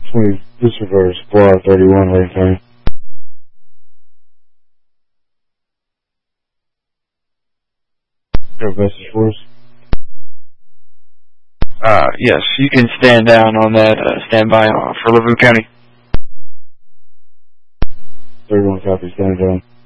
20 disregard squad 31 Lane County. Your message for us? Yes, you can stand down on that, stand by for Lavu County. 31 copy, stand down.